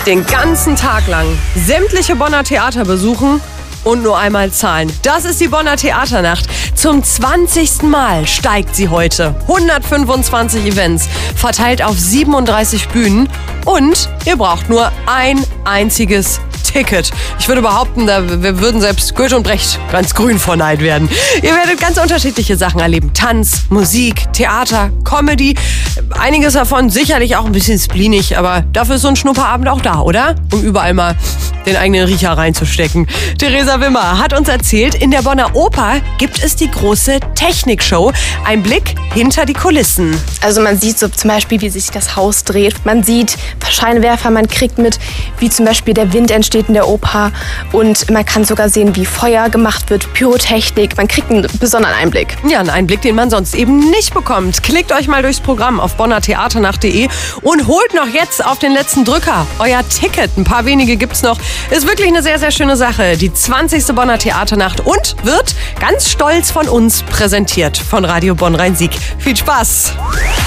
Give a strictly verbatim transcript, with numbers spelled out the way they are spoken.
Den ganzen Tag lang sämtliche Bonner Theater besuchen und nur einmal zahlen. Das ist die Bonner Theaternacht. Zum zwanzigsten Mal steigt sie heute. hundertfünfundzwanzig Events, verteilt auf siebenunddreißig Bühnen. Und ihr braucht nur ein einziges Ticket. Ich würde behaupten, da wir würden selbst Goethe und Brecht ganz grün vor Neid werden. Ihr werdet ganz unterschiedliche Sachen erleben. Tanz, Musik, Theater, Comedy. Einiges davon sicherlich auch ein bisschen spleenig, aber dafür ist so ein Schnupperabend auch da, oder? Um überall mal den eigenen Riecher reinzustecken. Theresa Wimmer hat uns erzählt, in der Bonner Oper gibt es die große Technikshow. Ein Blick hinter die Kulissen. Also man sieht so zum Beispiel, wie sich das Haus dreht. Man sieht Scheinwerfer, man kriegt mit, wie zum Beispiel der Wind entsteht in der Oper. Und man kann sogar sehen, wie Feuer gemacht wird, Pyrotechnik. Man kriegt einen besonderen Einblick. Ja, einen Einblick, den man sonst eben nicht bekommt. Klickt euch mal durchs Programm auf bonner theaternacht punkt de und holt noch jetzt auf den letzten Drücker euer Ticket. Ein paar wenige gibt's noch. Ist wirklich eine sehr, sehr schöne Sache. Die zwanzigste Bonner Theaternacht und wird ganz stolz von uns präsentiert von Radio Bonn Rhein-Sieg. Viel Spaß!